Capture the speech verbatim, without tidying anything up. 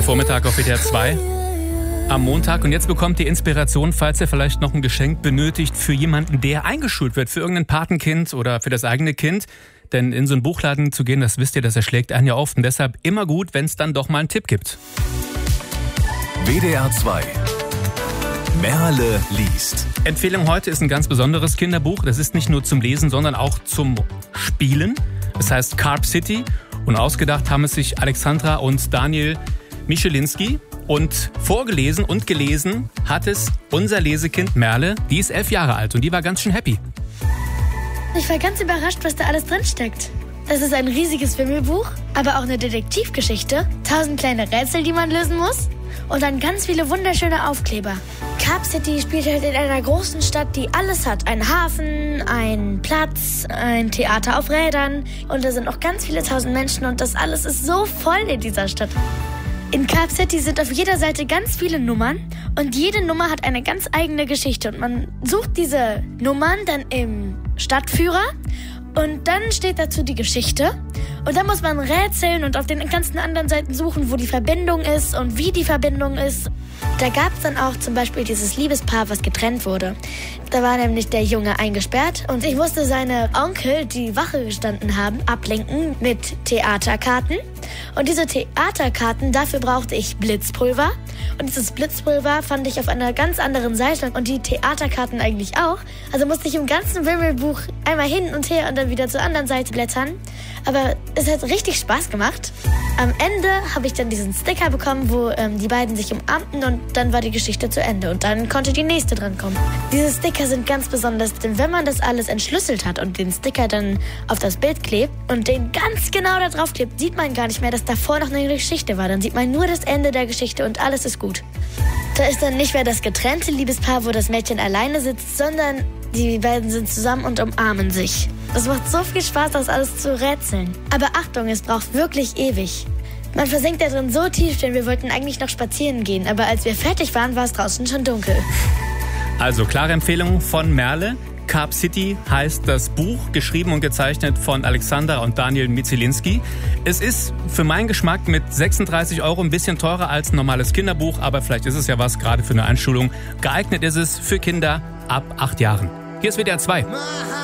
Der Vormittag auf W D R zwei am Montag. Und jetzt bekommt ihr Inspiration, falls ihr vielleicht noch ein Geschenk benötigt für jemanden, der eingeschult wird, für irgendein Patenkind oder für das eigene Kind. Denn in so einen Buchladen zu gehen, das wisst ihr, das erschlägt einen ja oft. Und deshalb immer gut, wenn es dann doch mal einen Tipp gibt. W D R zwei. Merle liest. Empfehlung heute ist ein ganz besonderes Kinderbuch. Das ist nicht nur zum Lesen, sondern auch zum Spielen. Es heißt Carp City. Und ausgedacht haben es sich Alexandra und Daniel Michelinski. Und vorgelesen und gelesen hat es unser Lesekind Merle. Die ist elf Jahre alt und die war ganz schön happy. Ich war ganz überrascht, was da alles drin steckt. Das ist ein riesiges Wimmelbuch, aber auch eine Detektivgeschichte, tausend kleine Rätsel, die man lösen muss und dann ganz viele wunderschöne Aufkleber. Carp City spielt halt in einer großen Stadt, die alles hat. Einen Hafen, einen Platz, ein Theater auf Rädern und da sind noch ganz viele tausend Menschen und das alles ist so voll in dieser Stadt. In Carp City sind auf jeder Seite ganz viele Nummern und jede Nummer hat eine ganz eigene Geschichte. Und man sucht diese Nummern dann im Stadtführer und dann steht dazu die Geschichte. Und dann muss man rätseln und auf den ganzen anderen Seiten suchen, wo die Verbindung ist und wie die Verbindung ist. Da gab es dann auch zum Beispiel dieses Liebespaar, was getrennt wurde. Da war nämlich der Junge eingesperrt und ich musste seine Onkel, die Wache gestanden haben, ablenken mit Theaterkarten. Und diese Theaterkarten, dafür brauchte ich Blitzpulver. Und dieses Blitzpulver fand ich auf einer ganz anderen Seite und die Theaterkarten eigentlich auch. Also musste ich im ganzen Wimmelbuch einmal hin und her und dann wieder zur anderen Seite blättern. Aber es hat richtig Spaß gemacht. Am Ende habe ich dann diesen Sticker bekommen, wo ähm, die beiden sich umarmten und dann war die Geschichte zu Ende. Und dann konnte die nächste drankommen. Diese Sticker sind ganz besonders, denn wenn man das alles entschlüsselt hat und den Sticker dann auf das Bild klebt und den ganz genau da drauf klebt, sieht man gar nicht mehr, dass davor noch eine Geschichte war. Dann sieht man nur das Ende der Geschichte und alles ist gut. Da ist dann nicht mehr das getrennte Liebespaar, wo das Mädchen alleine sitzt, sondern die beiden sind zusammen und umarmen sich. Das macht so viel Spaß, das alles zu rätseln. Aber Achtung, es braucht wirklich ewig. Man versinkt da drin so tief, denn wir wollten eigentlich noch spazieren gehen. Aber als wir fertig waren, war es draußen schon dunkel. Also klare Empfehlung von Merle. Carp City heißt das Buch, geschrieben und gezeichnet von Alexandra und Daniel Michelinski. Es ist für meinen Geschmack mit sechsunddreißig Euro ein bisschen teurer als ein normales Kinderbuch, aber vielleicht ist es ja was, gerade für eine Einschulung. Geeignet ist es für Kinder ab acht Jahren. Hier ist W D R zwei.